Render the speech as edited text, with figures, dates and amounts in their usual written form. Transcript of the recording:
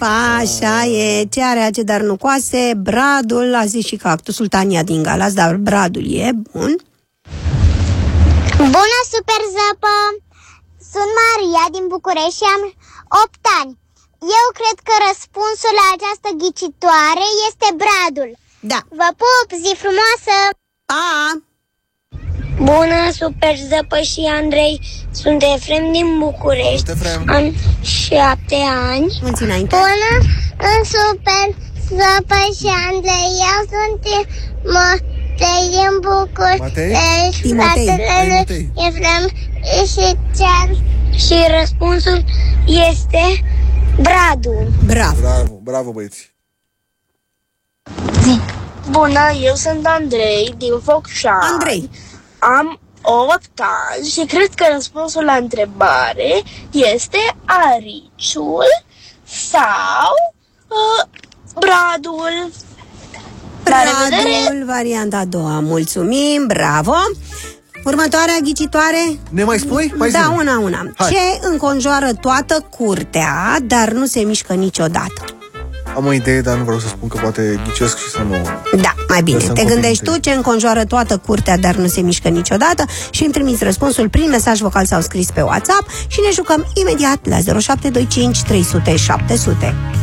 Așa e. Ce are ace, dar nu coase? Bradul, a zis și cactusul. Tania din Galați, dar bradul e bun. Bună, super zăpă! Sunt Maria din București și am 8 ani. Eu cred că răspunsul la această ghicitoare este bradul. Da. Vă pup, zi frumoasă! Pa! Bună, super zăpă și Andrei. Sunt Efrem din București. Am 7 ani. Mulți înainte. Bună, super zăpă și Andrei. Eu sunt Matei din București. Timotei. Efrem și Cer. Și răspunsul este bradul. Bravo băieți. Bună, eu sunt Andrei din Focșani. Andrei. Am 8 ani și cred că răspunsul la întrebare este ariciul sau bradul. Bradul, varianta a doua. Mulțumim, bravo. Următoarea ghicitoare. Ne mai spui? Mai da, zi-ne. una. Hai. Ce înconjoară toată curtea, dar nu se mișcă niciodată? Am o idee, dar nu vreau să spun că poate ghicesc și să nu... Da, mai bine. Lăsăm Te gândești tu copiii ce înconjoară toată curtea, dar nu se mișcă niciodată și îmi trimiți răspunsul prin mesaj vocal sau scris pe WhatsApp și ne jucăm imediat la 0725 300 700.